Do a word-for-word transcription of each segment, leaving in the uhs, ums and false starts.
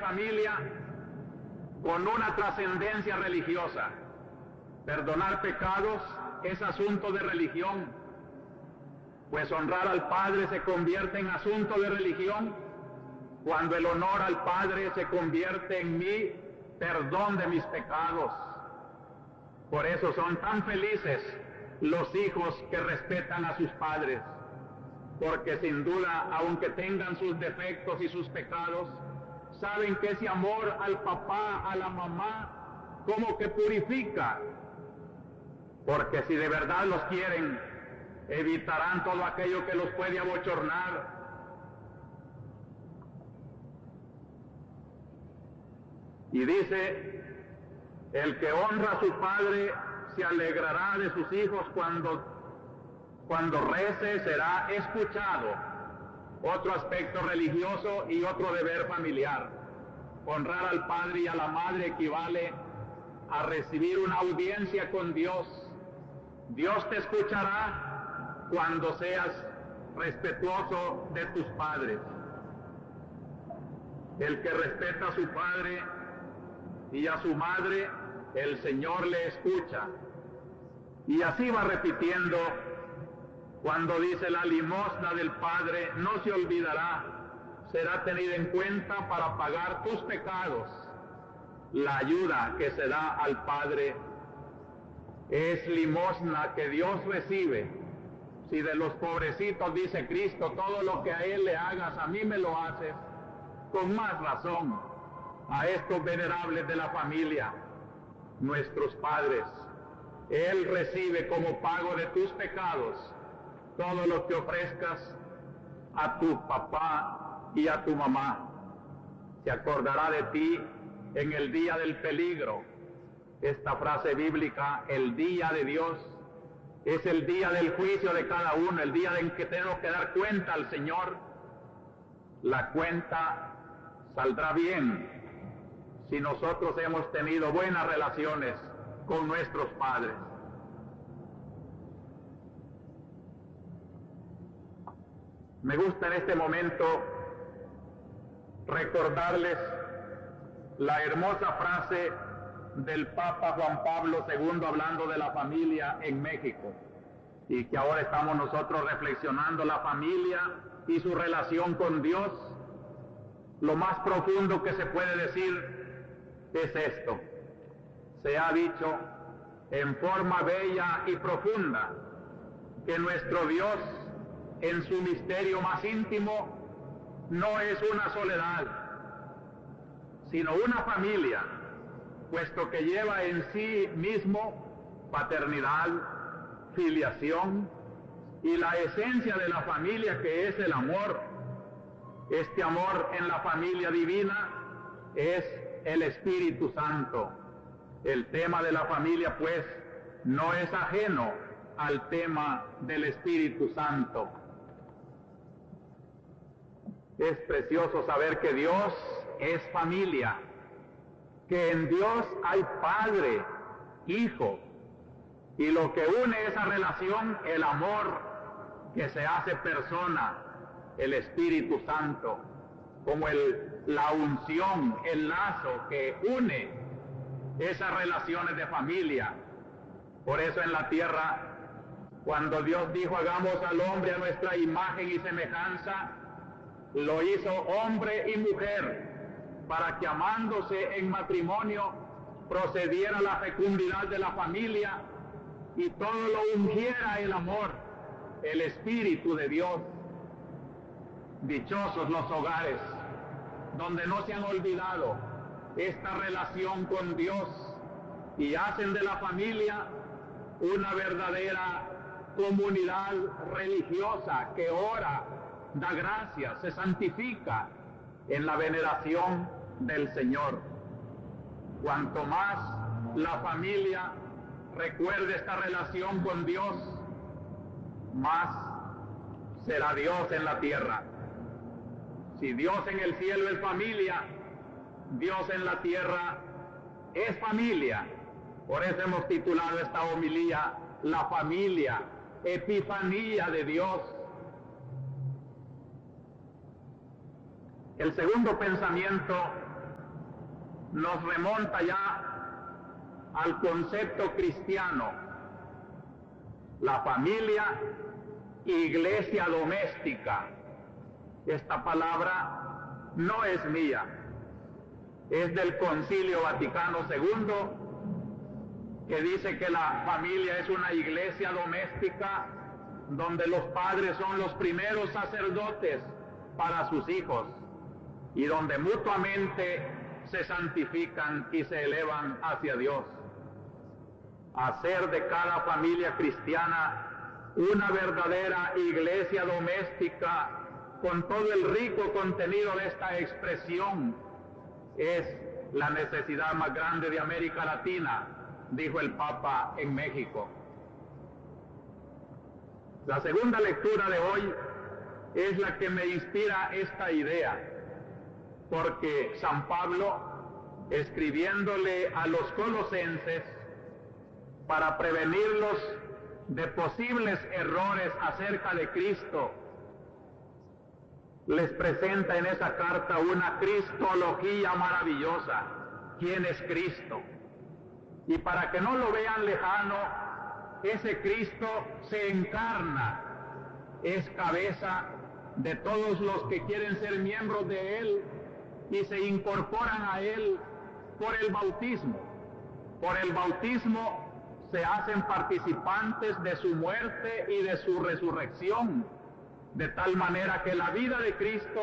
familia con una trascendencia religiosa. Perdonar pecados es asunto de religión, pues honrar al Padre se convierte en asunto de religión cuando el honor al Padre se convierte en mi perdón de mis pecados. Por eso son tan felices los hijos que respetan a sus padres, porque sin duda, aunque tengan sus defectos y sus pecados, saben que ese amor al papá, a la mamá, como que purifica, porque si de verdad los quieren, evitarán todo aquello que los puede abochornar. Y dice, el que honra a su padre se alegrará de sus hijos cuando, cuando rece, será escuchado. Otro aspecto religioso y otro deber familiar. Honrar al padre y a la madre equivale a recibir una audiencia con Dios. Dios te escuchará cuando seas respetuoso de tus padres. El que respeta a su padre y a su madre, el Señor le escucha. Y así va repitiendo cuando dice la limosna del Padre no se olvidará, será tenida en cuenta para pagar tus pecados. La ayuda que se da al Padre es limosna que Dios recibe. Si de los pobrecitos dice Cristo, todo lo que a Él le hagas, a mí me lo haces, con más razón a estos venerables de la familia, nuestros padres. Él recibe como pago de tus pecados todo lo que ofrezcas a tu papá y a tu mamá. Se acordará de ti en el día del peligro. Esta frase bíblica, el día de Dios, es el día del juicio de cada uno, el día en que tenemos que dar cuenta al Señor. La cuenta saldrá bien si nosotros hemos tenido buenas relaciones con nuestros padres. Me gusta en este momento recordarles la hermosa frase del Papa Juan Pablo segundo hablando de la familia en México, y que ahora estamos nosotros reflexionando la familia y su relación con Dios. Lo más profundo que se puede decir es esto: se ha dicho en forma bella y profunda que nuestro Dios, en su misterio más íntimo, no es una soledad, sino una familia, puesto que lleva en sí mismo paternidad, filiación y la esencia de la familia, que es el amor. Este amor en la familia divina es el Espíritu Santo. El tema de la familia, pues, no es ajeno al tema del Espíritu Santo. Es precioso saber que Dios es familia, que en Dios hay Padre, Hijo, y lo que une esa relación, el amor que se hace persona, el Espíritu Santo, como el, la unción, el lazo que une esas relaciones de familia. Por eso en la tierra, cuando Dios dijo hagamos al hombre a nuestra imagen y semejanza, lo hizo hombre y mujer, para que amándose en matrimonio procediera la fecundidad de la familia y todo lo ungiera el amor, el Espíritu de Dios. Dichosos los hogares donde no se han olvidado esta relación con Dios y hacen de la familia una verdadera comunidad religiosa que ora, da gracias, se santifica en la veneración del Señor. Cuanto más la familia recuerde esta relación con Dios, más será Dios en la tierra. Si Dios en el cielo es familia, Dios en la tierra es familia. Por eso hemos titulado esta homilía La familia, epifanía de Dios. El segundo pensamiento nos remonta ya al concepto cristiano. La familia, iglesia doméstica. Esta palabra no es mía, es del Concilio Vaticano segundo, que dice que la familia es una iglesia doméstica donde los padres son los primeros sacerdotes para sus hijos y donde mutuamente se santifican y se elevan hacia Dios. Hacer de cada familia cristiana una verdadera iglesia doméstica con todo el rico contenido de esta expresión es la necesidad más grande de América Latina, dijo el Papa en México. La segunda lectura de hoy es la que me inspira esta idea, porque San Pablo, escribiéndole a los colosenses para prevenirlos de posibles errores acerca de Cristo, les presenta en esa carta una cristología maravillosa. ¿Quién es Cristo? Y para que no lo vean lejano, ese Cristo se encarna, es cabeza de todos los que quieren ser miembros de Él y se incorporan a Él por el bautismo. Por el bautismo se hacen participantes de su muerte y de su resurrección, de tal manera que la vida de Cristo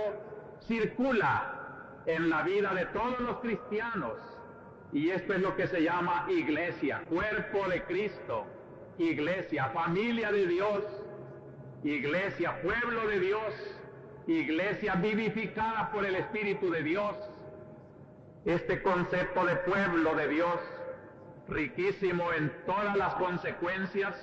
circula en la vida de todos los cristianos, y esto es lo que se llama iglesia, cuerpo de Cristo, iglesia, familia de Dios, iglesia, pueblo de Dios, iglesia vivificada por el Espíritu de Dios. Este concepto de pueblo de Dios, riquísimo en todas las consecuencias,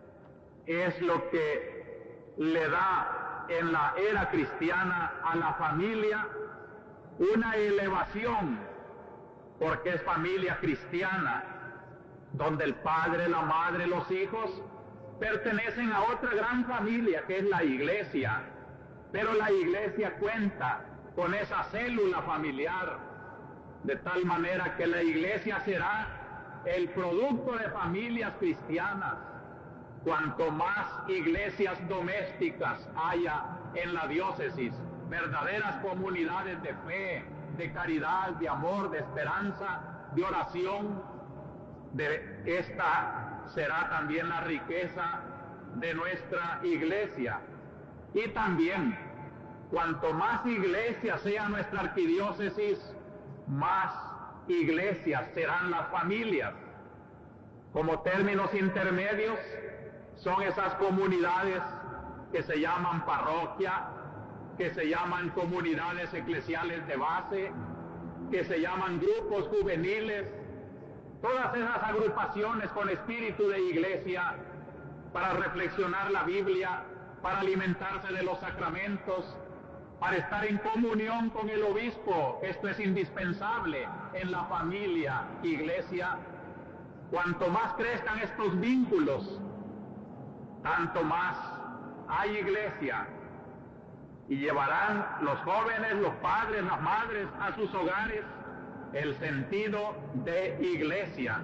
es lo que le da en la era cristiana a la familia una elevación, porque es familia cristiana, donde el padre, la madre, los hijos pertenecen a otra gran familia que es la iglesia, pero la iglesia cuenta con esa célula familiar, de tal manera que la iglesia será el producto de familias cristianas. Cuanto más iglesias domésticas haya en la diócesis, verdaderas comunidades de fe, de caridad, de amor, de esperanza, de oración, de esta será también la riqueza de nuestra iglesia. Y también, cuanto más iglesias sea nuestra arquidiócesis, más iglesias serán las familias. Como términos intermedios, son esas comunidades que se llaman parroquia, que se llaman comunidades eclesiales de base, que se llaman grupos juveniles, todas esas agrupaciones con espíritu de iglesia para reflexionar la Biblia, para alimentarse de los sacramentos, para estar en comunión con el obispo. Esto es indispensable en la familia iglesia. Cuanto más crezcan estos vínculos, tanto más hay iglesia, y llevarán los jóvenes, los padres, las madres a sus hogares el sentido de iglesia.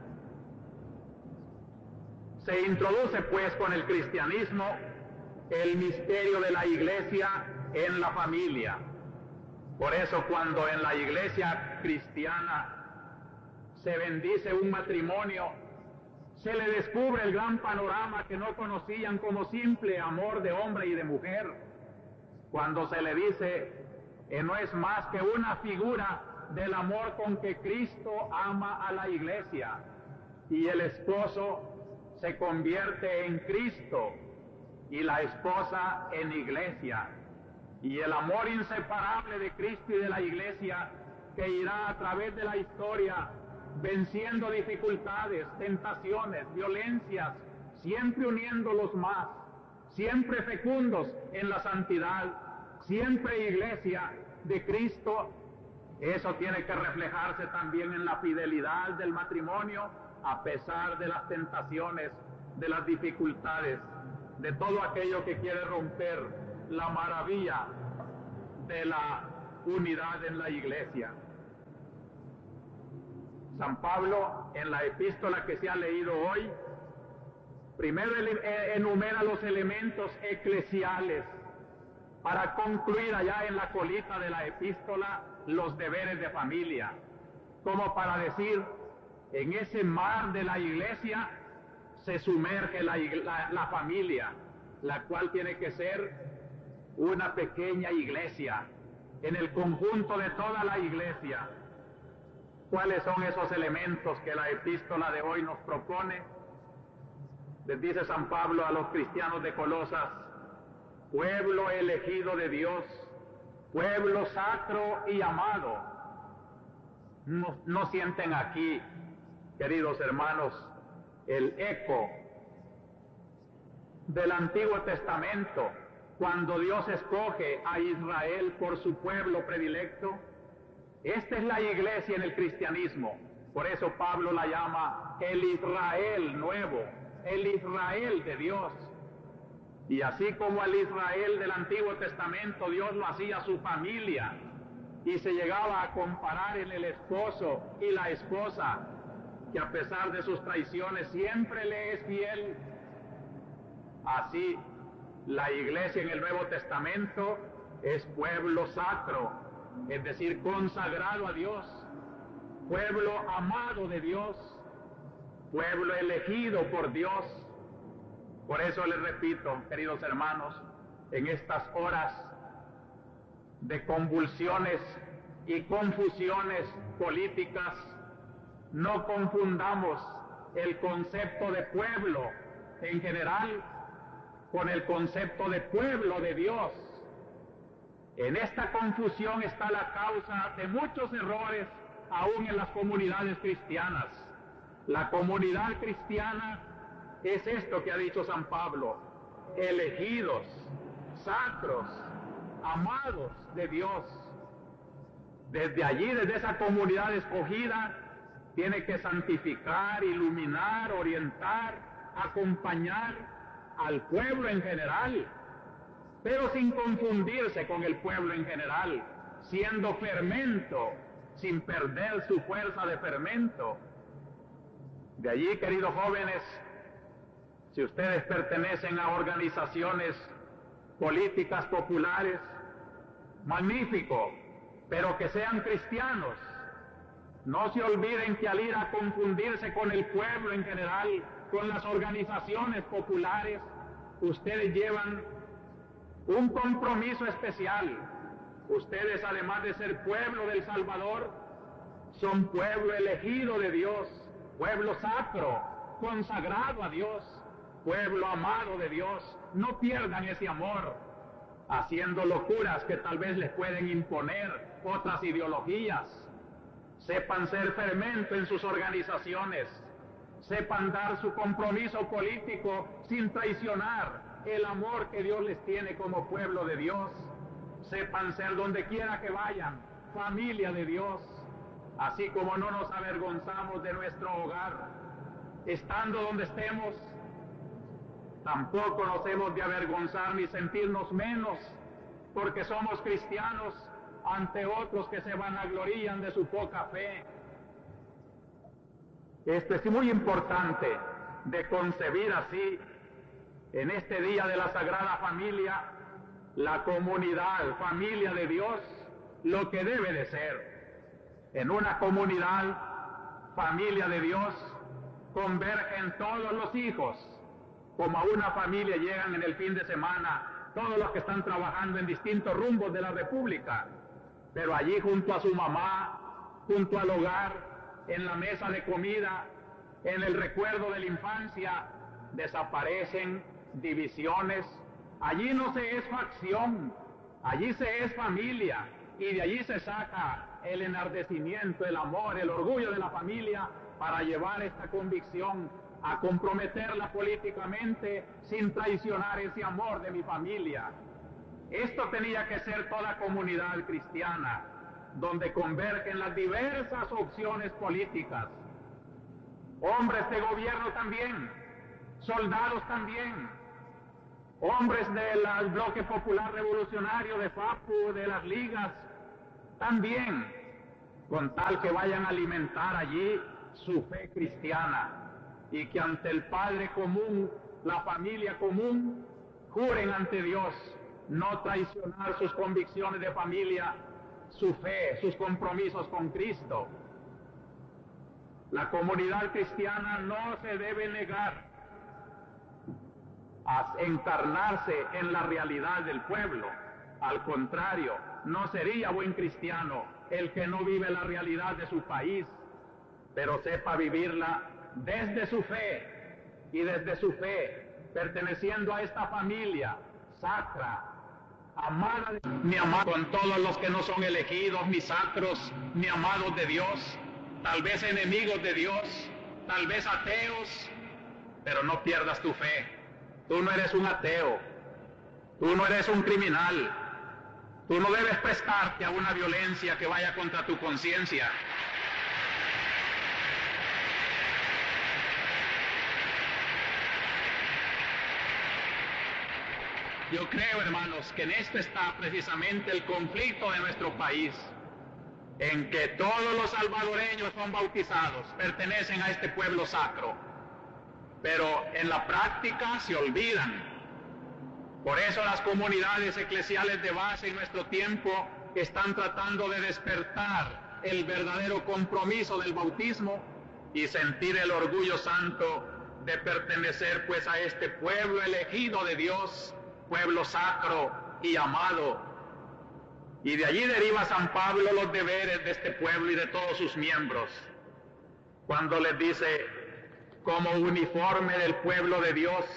Se introduce pues con el cristianismo el misterio de la iglesia en la familia. Por eso cuando en la iglesia cristiana se bendice un matrimonio, se le descubre el gran panorama que no conocían como simple amor de hombre y de mujer. Cuando se le dice que no es más que una figura del amor con que Cristo ama a la iglesia, y el esposo se convierte en Cristo y la esposa en iglesia, y el amor inseparable de Cristo y de la iglesia que irá a través de la historia venciendo dificultades, tentaciones, violencias, siempre uniéndolos más, siempre fecundos en la santidad, siempre iglesia de Cristo. Eso tiene que reflejarse también en la fidelidad del matrimonio, a pesar de las tentaciones, de las dificultades, de todo aquello que quiere romper la maravilla de la unidad en la iglesia. San Pablo, en la epístola que se ha leído hoy, primero enumera los elementos eclesiales para concluir allá en la colita de la epístola los deberes de familia, como para decir, en ese mar de la iglesia se sumerge la, la, la familia, la cual tiene que ser una pequeña iglesia, en el conjunto de toda la iglesia. ¿Cuáles son esos elementos que la epístola de hoy nos propone? Les dice San Pablo a los cristianos de Colosas: pueblo elegido de Dios, pueblo sacro y amado. No, no sienten aquí, queridos hermanos, el eco del Antiguo Testamento, cuando Dios escoge a Israel por su pueblo predilecto. Esta es la iglesia en el cristianismo, por eso Pablo la llama el Israel nuevo, el Israel de Dios. Y así como al Israel del Antiguo Testamento Dios lo hacía su familia, y se llegaba a comparar en el esposo y la esposa, que a pesar de sus traiciones siempre le es fiel, así la iglesia en el Nuevo Testamento es pueblo sacro, es decir, consagrado a Dios, pueblo amado de Dios, pueblo elegido por Dios. Por eso les repito, queridos hermanos, en estas horas de convulsiones y confusiones políticas, no confundamos el concepto de pueblo en general con el concepto de pueblo de Dios. En esta confusión está la causa de muchos errores aún en las comunidades cristianas. La comunidad cristiana es esto que ha dicho San Pablo: elegidos, sacros, amados de Dios. Desde allí, desde esa comunidad escogida, tiene que santificar, iluminar, orientar, acompañar al pueblo en general, pero sin confundirse con el pueblo en general, siendo fermento, sin perder su fuerza de fermento. De allí, queridos jóvenes, si ustedes pertenecen a organizaciones políticas populares, magnífico, pero que sean cristianos. No se olviden que al ir a confundirse con el pueblo en general, con las organizaciones populares, ustedes llevan un compromiso especial. Ustedes, además de ser pueblo del Salvador, son pueblo elegido de Dios, pueblo sacro, consagrado a Dios, pueblo amado de Dios. No pierdan ese amor haciendo locuras que tal vez les pueden imponer otras ideologías. Sepan ser fermento en sus organizaciones, sepan dar su compromiso político sin traicionar el amor que Dios les tiene como pueblo de Dios. Sepan ser donde quiera que vayan, familia de Dios, así como no nos avergonzamos de nuestro hogar. Estando donde estemos, tampoco nos hemos de avergonzar ni sentirnos menos porque somos cristianos ante otros que se vanaglorían de su poca fe. Esto es muy importante de concebir así, en este día de la Sagrada Familia, la comunidad, familia de Dios, lo que debe de ser. En una comunidad, familia de Dios, convergen todos los hijos, como a una familia llegan en el fin de semana todos los que están trabajando en distintos rumbos de la República, pero allí junto a su mamá, junto al hogar, en la mesa de comida, en el recuerdo de la infancia, desaparecen divisiones. Allí no se es facción, allí se es familia, y de allí se saca el enardecimiento, el amor, el orgullo de la familia para llevar esta convicción a comprometerla políticamente sin traicionar ese amor de mi familia. Esto tenía que ser toda comunidad cristiana, donde convergen las diversas opciones políticas. Hombres de gobierno también, soldados también, hombres del bloque popular revolucionario, de FAPU, de las ligas, también, con tal que vayan a alimentar allí su fe cristiana y que ante el Padre común, la familia común, juren ante Dios no traicionar sus convicciones de familia, su fe, sus compromisos con Cristo. La comunidad cristiana no se debe negar a encarnarse en la realidad del pueblo. Al contrario, no sería buen cristiano el que no vive la realidad de su país, pero sepa vivirla desde su fe y desde su fe, perteneciendo a esta familia sacra, amada de, ni amada con todos los que no son elegidos, ni sacros, ni amados de Dios, tal vez enemigos de Dios, tal vez ateos, pero no pierdas tu fe. Tú no eres un ateo, tú no eres un criminal, tú no debes prestarte a una violencia que vaya contra tu conciencia. Yo creo, hermanos, que en esto está precisamente el conflicto de nuestro país, en que todos los salvadoreños son bautizados, pertenecen a este pueblo sacro, pero en la práctica se olvidan. Por eso las comunidades eclesiales de base en nuestro tiempo están tratando de despertar el verdadero compromiso del bautismo y sentir el orgullo santo de pertenecer pues a este pueblo elegido de Dios, pueblo sacro y amado. Y de allí deriva San Pablo los deberes de este pueblo y de todos sus miembros, cuando les dice, como uniforme del pueblo de Dios,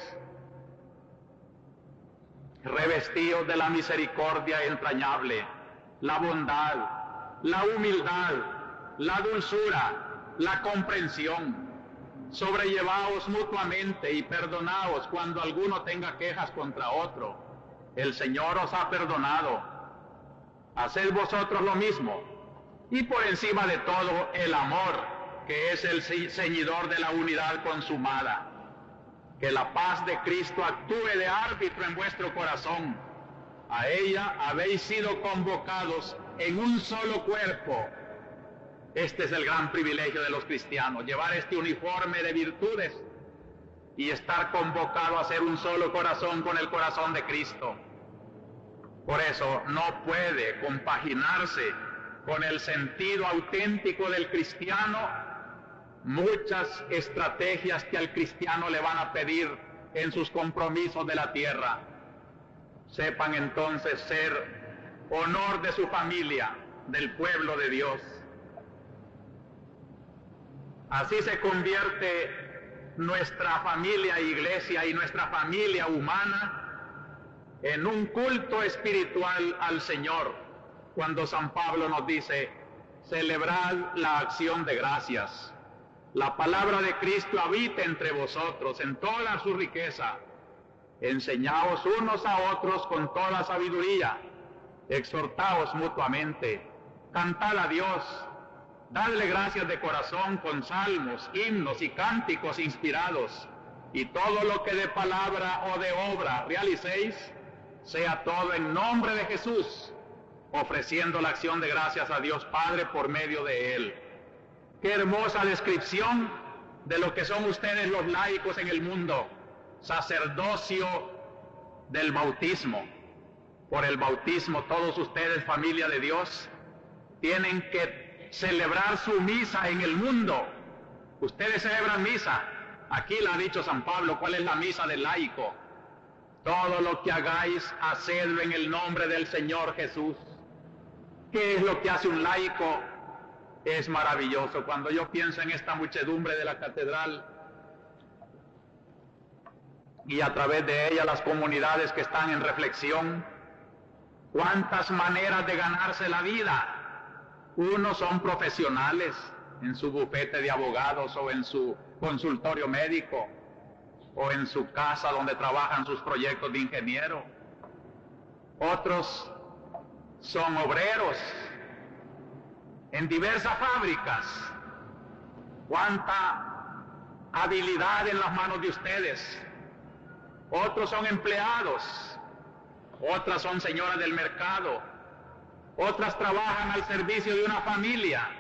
revestidos de la misericordia entrañable, la bondad, la humildad, la dulzura, la comprensión. Sobrellevaos mutuamente y perdonaos cuando alguno tenga quejas contra otro. El Señor os ha perdonado. Haced vosotros lo mismo. Y por encima de todo, el amor, que es el ceñidor de la unidad consumada. Que la paz de Cristo actúe de árbitro en vuestro corazón. A ella habéis sido convocados en un solo cuerpo. Este es el gran privilegio de los cristianos, llevar este uniforme de virtudes y estar convocado a ser un solo corazón con el corazón de Cristo. Por eso no puede compaginarse con el sentido auténtico del cristiano muchas estrategias que al cristiano le van a pedir en sus compromisos de la tierra. Sepan entonces ser honor de su familia, del pueblo de Dios. Así se convierte nuestra familia iglesia y nuestra familia humana en un culto espiritual al Señor, cuando San Pablo nos dice, celebrad la acción de gracias. La palabra de Cristo habita entre vosotros en toda su riqueza. Enseñaos unos a otros con toda sabiduría. Exhortaos mutuamente. Cantad a Dios. Dadle gracias de corazón con salmos, himnos y cánticos inspirados. Y todo lo que de palabra o de obra realicéis, sea todo en nombre de Jesús, ofreciendo la acción de gracias a Dios Padre por medio de Él. Qué hermosa descripción de lo que son ustedes los laicos en el mundo, sacerdocio del bautismo. Por el bautismo todos ustedes, familia de Dios, tienen que celebrar su misa en el mundo. Ustedes celebran misa. Aquí la ha dicho San Pablo, ¿cuál es la misa del laico? Todo lo que hagáis, hacedlo en el nombre del Señor Jesús. ¿Qué es lo que hace un laico? Es maravilloso. Cuando yo pienso en esta muchedumbre de la catedral y a través de ella las comunidades que están en reflexión, cuántas maneras de ganarse la vida. Unos son profesionales en su bufete de abogados o en su consultorio médico o en su casa donde trabajan sus proyectos de ingeniero. Otros son obreros en diversas fábricas. Cuánta habilidad en las manos de ustedes. Otros son empleados, otras son señoras del mercado, otras trabajan al servicio de una familia,